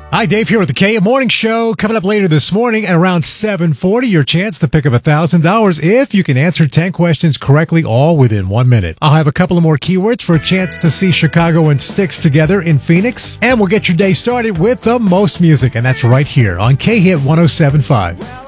Hi, Dave here with the K Morning Show. Coming up later this morning at around 7:40, your chance to pick up $1,000 if you can answer 10 questions correctly, all within 1 minute. I'll have a couple of more keywords for a chance to see Chicago and Styx together in Phoenix. And we'll get your day started with the most music, and that's right here on K-Hit 107.5.